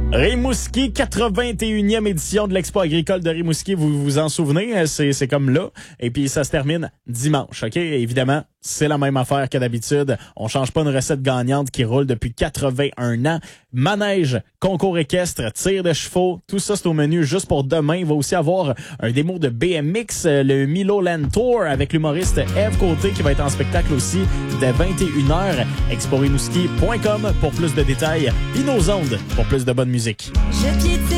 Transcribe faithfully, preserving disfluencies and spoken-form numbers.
Rimouski, quatre-vingt-et-unième édition de l'Expo agricole de Rimouski. Vous vous en souvenez? C'est, c'est comme là. Et puis, ça se termine dimanche, OK? Et évidemment, c'est la même affaire que d'habitude. On change pas une recette gagnante qui roule depuis quatre-vingt-un ans. Manège, concours équestre, tir de chevaux, tout ça, c'est au menu juste pour demain. Il va aussi avoir un démo de B M X, le Milo Land Tour avec l'humoriste Eve Côté qui va être en spectacle aussi dès vingt et une heures. expo rimouski point com pour plus de détails. Puis nos ondes pour plus de bonne musique. Je piétine